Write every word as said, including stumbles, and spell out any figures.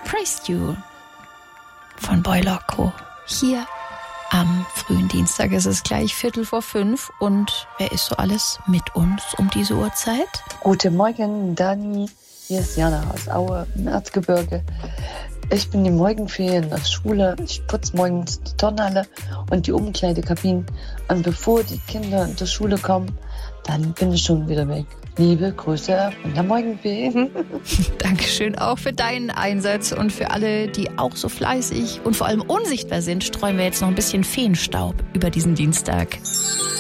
Praised You von Boy Loco. Hier am frühen Dienstag ist es gleich Viertel vor fünf. Und wer ist so alles mit uns um diese Uhrzeit? Guten Morgen, Dani. Hier ist Jana aus Aue im Erzgebirge. Ich bin die Morgenferien in der Schule. Ich putze morgens die Turnhalle und die Umkleidekabinen. Und bevor die Kinder in der Schule kommen, dann bin ich schon wieder weg. Liebe Grüße von der Morgenfee. Dankeschön auch für deinen Einsatz und für alle, die auch so fleißig und vor allem unsichtbar sind, streuen wir jetzt noch ein bisschen Feenstaub über diesen Dienstag.